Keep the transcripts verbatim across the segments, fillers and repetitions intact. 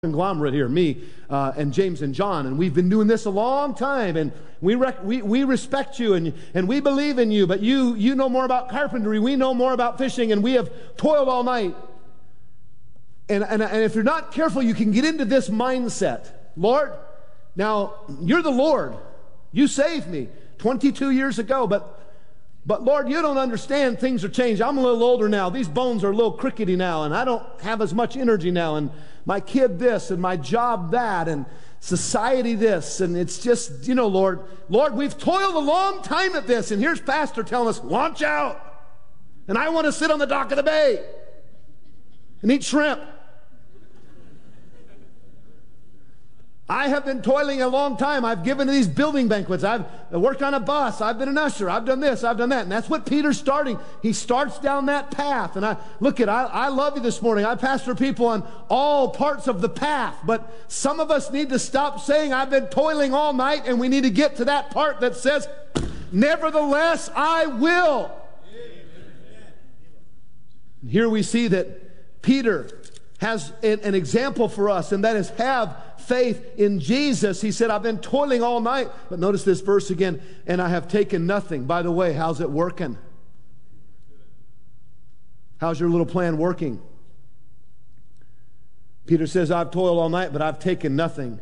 conglomerate here, me uh, and James and John, and we've been doing this a long time, and we rec- we, we respect you, and and we believe in you, but you you know more about carpentry, we know more about fishing, and we have toiled all night. And, and, and if you're not careful, you can get into this mindset. Lord, now, you're the Lord. You saved me twenty-two years ago, but But Lord, you don't understand, things are changed. I'm a little older now. These bones are a little crickety now, and I don't have as much energy now, and my kid this, and my job that, and society this, and it's just, you know, Lord, Lord, we've toiled a long time at this, and here's Pastor telling us, launch out, and I want to sit on the dock of the bay and eat shrimp. I have been toiling a long time. I've given these building banquets. I've worked on a bus. I've been an usher. I've done this. I've done that. And that's what Peter's starting. He starts down that path. And I look at, I, I love you this morning. I pastor people on all parts of the path. But some of us need to stop saying, I've been toiling all night, and we need to get to that part that says, nevertheless, I will. And here we see that Peter has an, an example for us, and that is have faith in Jesus. He said, I've been toiling all night. But notice this verse again, and I have taken nothing. By the way, how's it working? How's your little plan working? Peter says, I've toiled all night, but I've taken nothing.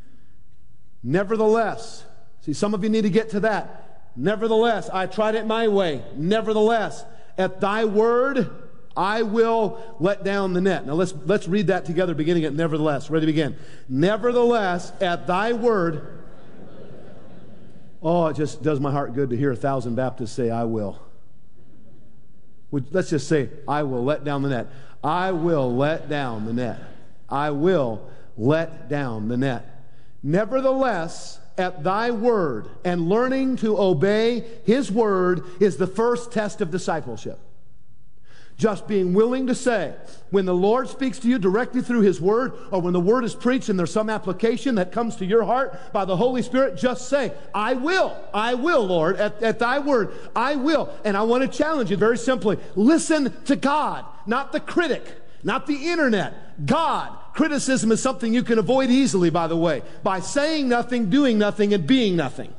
Nevertheless, see, some of you need to get to that. Nevertheless, I tried it my way. Nevertheless, at thy word, I will let down the net. Now let's let's read that together, beginning at nevertheless. Ready to begin. Nevertheless, at thy word. Oh, it just does my heart good to hear a thousand Baptists say, I will. Would, let's just say, I will let down the net. I will let down the net. I will let down the net. Nevertheless, at thy word, and learning to obey his word is the first test of discipleship. Just being willing to say, when the Lord speaks to you directly through his word, or when the word is preached and there's some application that comes to your heart by the Holy Spirit, just say, I will, I will, Lord, at, at thy word, I will. And I want to challenge you very simply, listen to God, not the critic, not the internet, God. Criticism is something you can avoid easily, by the way, by saying nothing, doing nothing, and being nothing.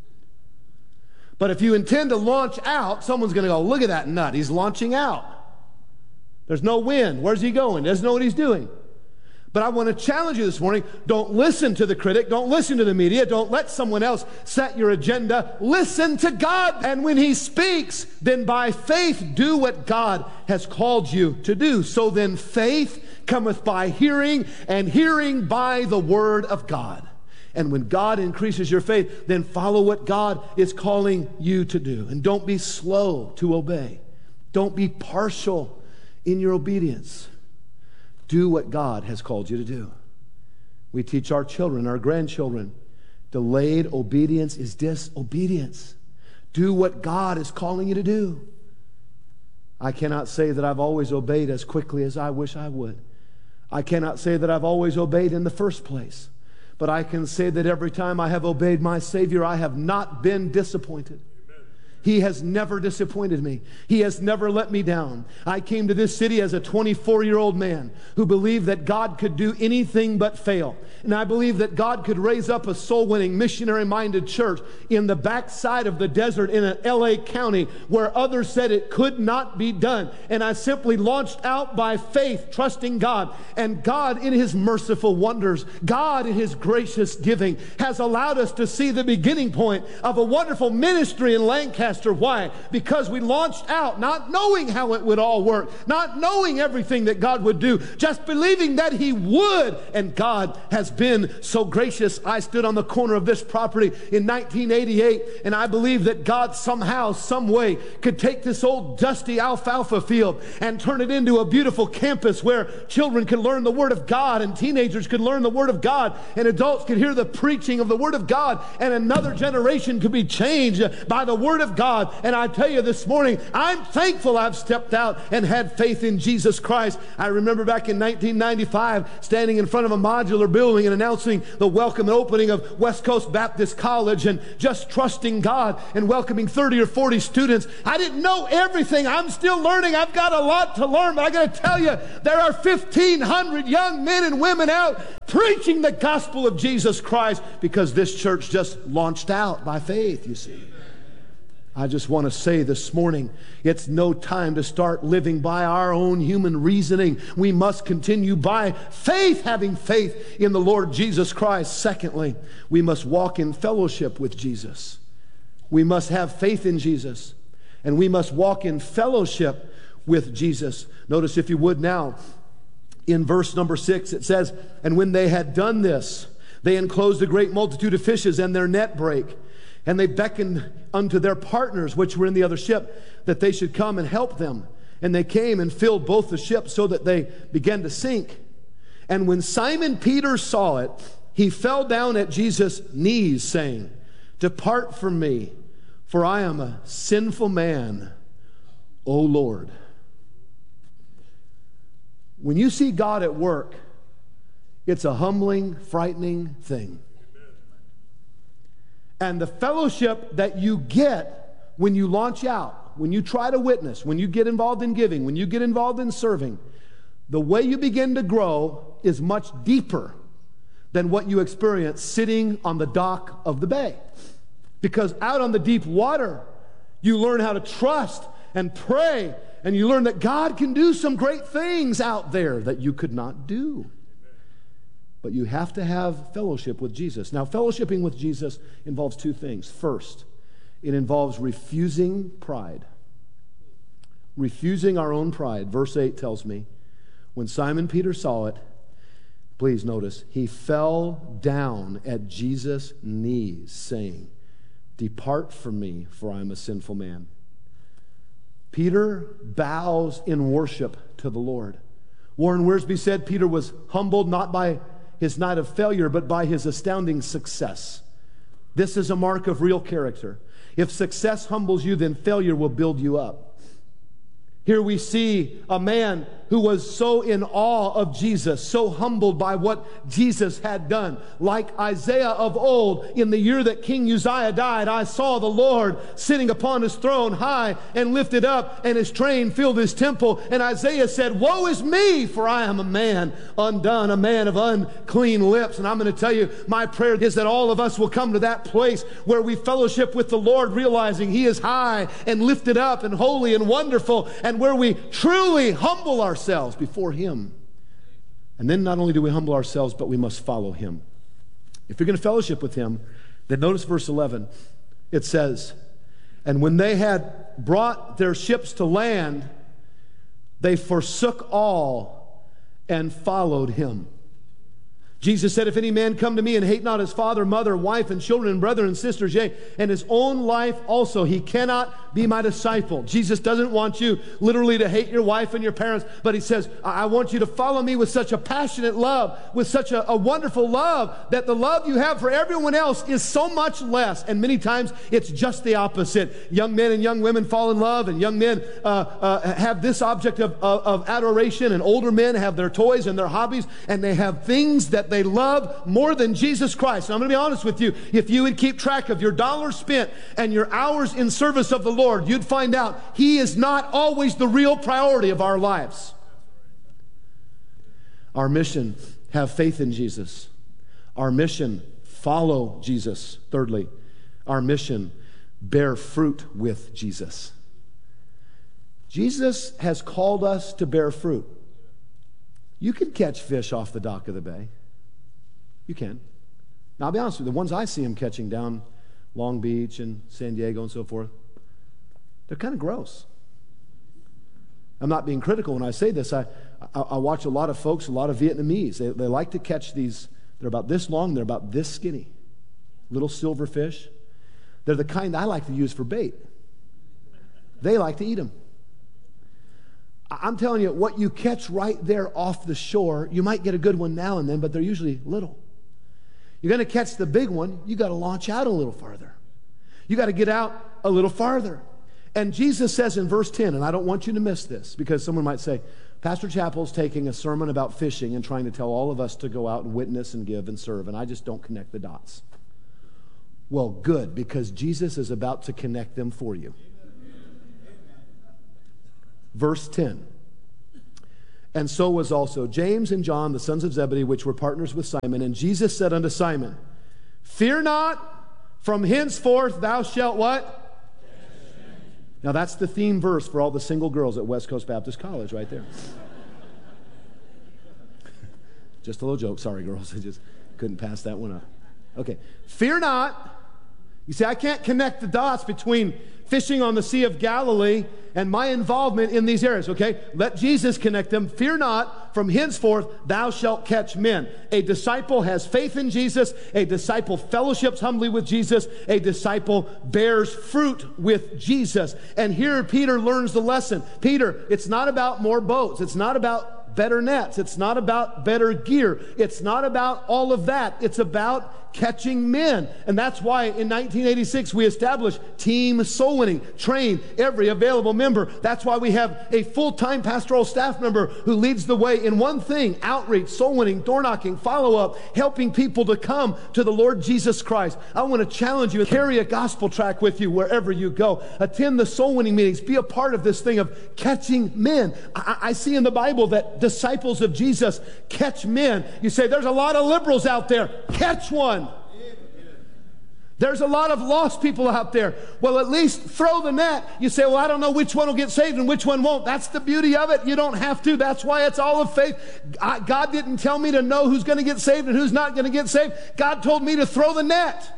But if you intend to launch out, someone's going to go, look at that nut, he's launching out. There's no wind. Where's he going? Doesn't know what he's doing. But I want to challenge you this morning. Don't listen to the critic. Don't listen to the media. Don't let someone else set your agenda. Listen to God. And when he speaks, then by faith do what God has called you to do. So then faith cometh by hearing, and hearing by the word of God. And when God increases your faith, then follow what God is calling you to do. And don't be slow to obey. Don't be partial in your obedience. Do what God has called you to do. We teach our children, our grandchildren, delayed obedience is disobedience. Do what God is calling you to do. I cannot say that I've always obeyed as quickly as I wish I would. I cannot say that I've always obeyed in the first place. But I can say that every time I have obeyed my Savior, I have not been disappointed. He has never disappointed me. He has never let me down. I came to this city as a twenty-four-year-old man who believed that God could do anything but fail. And I believe that God could raise up a soul-winning, missionary-minded church in the backside of the desert in an L A county where others said it could not be done. And I simply launched out by faith, trusting God. And God, in his merciful wonders, God, in his gracious giving, has allowed us to see the beginning point of a wonderful ministry in Lancaster. Why? Because we launched out not knowing how it would all work, not knowing everything that God would do, just believing that he would. And God has been so gracious. I stood on the corner of this property in nineteen eighty-eight, and I believe that God somehow, some way could take this old dusty alfalfa field and turn it into a beautiful campus where children could learn the Word of God, and teenagers could learn the Word of God, and adults could hear the preaching of the Word of God, and another generation could be changed by the Word of God. God. And I tell you this morning, I'm thankful I've stepped out and had faith in Jesus Christ. I remember back in nineteen ninety-five standing in front of a modular building and announcing the welcome and opening of West Coast Baptist College and just trusting God and welcoming thirty or forty students. I didn't know everything. I'm still learning. I've got a lot to learn, but I got to tell you, there are fifteen hundred young men and women out preaching the gospel of Jesus Christ because this church just launched out by faith, you see. I just want to say this morning, it's no time to start living by our own human reasoning. We must continue by faith, having faith in the Lord Jesus Christ. Secondly, we must walk in fellowship with Jesus. We must have faith in Jesus, and we must walk in fellowship with Jesus. Notice, if you would now, in verse number six, it says, "And when they had done this, they enclosed a great multitude of fishes, and their net brake. And they beckoned unto their partners, which were in the other ship, that they should come and help them. And they came and filled both the ships, so that they began to sink. And when Simon Peter saw it, he fell down at Jesus' knees, saying, Depart from me, for I am a sinful man, O Lord." When you see God at work, it's a humbling, frightening thing. And the fellowship that you get when you launch out, when you try to witness, when you get involved in giving, when you get involved in serving, the way you begin to grow is much deeper than what you experience sitting on the dock of the bay. Because out on the deep water, you learn how to trust and pray, and you learn that God can do some great things out there that you could not do. But you have to have fellowship with Jesus. Now, fellowshipping with Jesus involves two things. First, it involves refusing pride. Refusing our own pride. Verse eight tells me, when Simon Peter saw it, please notice, he fell down at Jesus' knees, saying, Depart from me, for I am a sinful man. Peter bows in worship to the Lord. Warren Wiersbe said Peter was humbled not by his night of failure, but by his astounding success. This is a mark of real character. If success humbles you, then failure will build you up. Here we see a man who was so in awe of Jesus, so humbled by what Jesus had done. Like Isaiah of old, in the year that King Uzziah died, I saw the Lord sitting upon his throne high and lifted up, and his train filled his temple. And Isaiah said, Woe is me, for I am a man undone, a man of unclean lips. And I'm going to tell you, my prayer is that all of us will come to that place where we fellowship with the Lord, realizing he is high and lifted up and holy and wonderful, and where we truly humble ourselves before him. And then not only do we humble ourselves, but we must follow him. If you're going to fellowship with him, then notice verse eleven. It says, And when they had brought their ships to land, they forsook all and followed him. Jesus said, If any man come to me and hate not his father, mother, wife, and children, and brethren and sisters, yea, and his own life also, he cannot be my disciple. Jesus doesn't want you literally to hate your wife and your parents, but he says, I want you to follow me with such a passionate love, with such a, a wonderful love, that the love you have for everyone else is so much less. And many times it's just the opposite. Young men and young women fall in love, and young men uh, uh, have this object of, of, of adoration, and older men have their toys and their hobbies, and they have things that they love more than Jesus Christ. And I'm going to be honest with you. If you would keep track of your dollars spent and your hours in service of the Lord, you'd find out he is not always the real priority of our lives. Our mission, have faith in Jesus. Our mission, follow Jesus. Thirdly, our mission, bear fruit with Jesus. Jesus has called us to bear fruit. You can catch fish off the dock of the bay. You can. Now, I'll be honest with you, the ones I see him catching down Long Beach and San Diego and so forth, they're kind of gross. I'm not being critical when I say this. I, I, I watch a lot of folks, a lot of Vietnamese. They, they like to catch these, they're about this long, they're about this skinny. Little silver fish. They're the kind I like to use for bait. They like to eat them. I'm telling you, what you catch right there off the shore, you might get a good one now and then, but they're usually little. You're going to catch the big one, you got to launch out a little farther. You got to get out a little farther. And Jesus says in verse ten, and I don't want you to miss this, because someone might say, Pastor Chappell's taking a sermon about fishing and trying to tell all of us to go out and witness and give and serve, and I just don't connect the dots. Well, good, because Jesus is about to connect them for you. Verse ten. And so was also James and John, the sons of Zebedee, which were partners with Simon. And Jesus said unto Simon, fear not, from henceforth thou shalt what? Now that's the theme verse for all the single girls at West Coast Baptist College right there. Just a little joke. Sorry, girls. I just couldn't pass that one up. Okay. Fear not. You see, I can't connect the dots between fishing on the Sea of Galilee and my involvement in these areas, okay? Let Jesus connect them. Fear not, from henceforth thou shalt catch men. A disciple has faith in Jesus. A disciple fellowships humbly with Jesus. A disciple bears fruit with Jesus. And here Peter learns the lesson. Peter, it's not about more boats. It's not about better nets. It's not about better gear. It's not about all of that. It's about catching men. And that's why in nineteen eighty-six we established Team Soul Winning, train every available member. That's why we have a full-time pastoral staff member who leads the way in one thing: outreach, soul winning, door knocking, follow-up, helping people to come to the Lord Jesus Christ. I want to challenge you, carry a gospel tract with you wherever you go. Attend the soul winning meetings. Be a part of this thing of catching men. I, I see in the Bible that disciples of Jesus catch men. You say, there's a lot of liberals out there. Catch one. There's a lot of lost people out there. Well, at least throw the net. You say, well, I don't know which one will get saved and which one won't. That's the beauty of it. You don't have to. That's why it's all of faith. I, God didn't tell me to know who's going to get saved and who's not going to get saved. God told me to throw the net.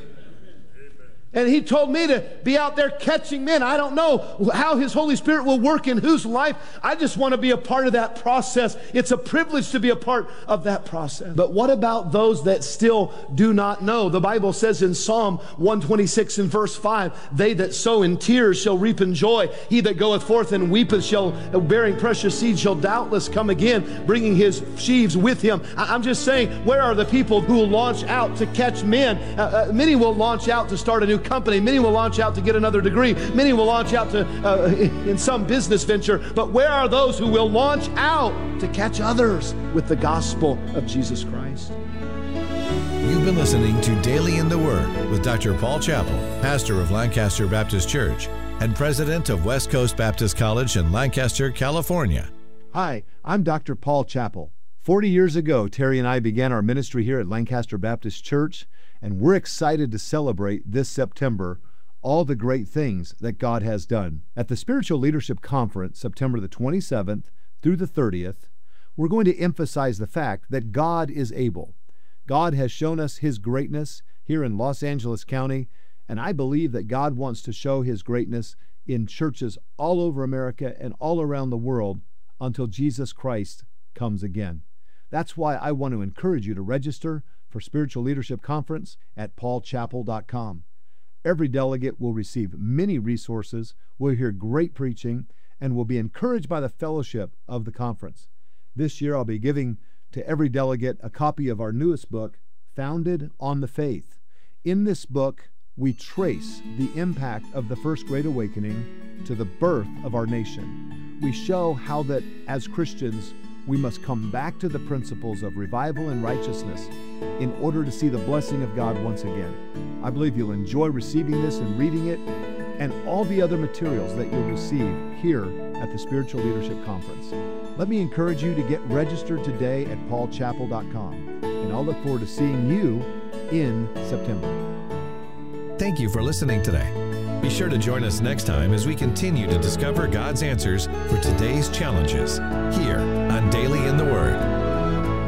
And he told me to be out there catching men. I don't know how his Holy Spirit will work in whose life. I just want to be a part of that process. It's a privilege to be a part of that process. But what about those that still do not know? The Bible says in Psalm one twenty-six and verse five, they that sow in tears shall reap in joy. He that goeth forth and weepeth shall, bearing precious seed, shall doubtless come again, bringing his sheaves with him. I'm just saying, where are the people who will launch out to catch men? Uh, uh, many will launch out to start a new company. Many will launch out to get another degree. Many will launch out to uh, in some business venture. But where are those who will launch out to catch others with the gospel of Jesus Christ? You've been listening to Daily in the Word with Doctor Paul Chappell, pastor of Lancaster Baptist Church and president of West Coast Baptist College in Lancaster, California. Hi, I'm Doctor Paul Chappell. Forty years ago, Terry and I began our ministry here at Lancaster Baptist Church, and we're excited to celebrate this September all the great things that God has done. At the Spiritual Leadership Conference, September the twenty-seventh through the thirtieth, we're going to emphasize the fact that God is able. God has shown us His greatness here in Los Angeles County, and I believe that God wants to show His greatness in churches all over America and all around the world until Jesus Christ comes again. That's why I want to encourage you to register for Spiritual Leadership Conference at paul chappell dot com. Every delegate will receive many resources, will hear great preaching, and will be encouraged by the fellowship of the conference. This year I'll be giving to every delegate a copy of our newest book, Founded on the Faith. In this book, we trace the impact of the First Great Awakening to the birth of our nation. We show how that as Christians, we must come back to the principles of revival and righteousness in order to see the blessing of God once again. I believe you'll enjoy receiving this and reading it and all the other materials that you'll receive here at the Spiritual Leadership Conference. Let me encourage you to get registered today at paul chappell dot com, and I'll look forward to seeing you in September. Thank you for listening today. Be sure to join us next time as we continue to discover God's answers for today's challenges here on Daily in the Word.